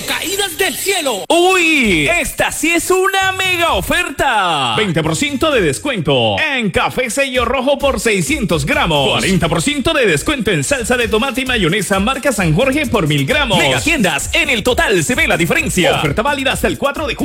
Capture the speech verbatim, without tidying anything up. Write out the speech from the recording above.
caídas del cielo. ¡Uy! Esta sí es una mega oferta. veinte por ciento de descuento en café sello rojo por seiscientos gramos. cuarenta por ciento de descuento en salsa de tomate y mayonesa marca San Jorge por mil gramos. Mega tiendas, en el total se ve la diferencia. Oferta válida hasta el cuatro de julio.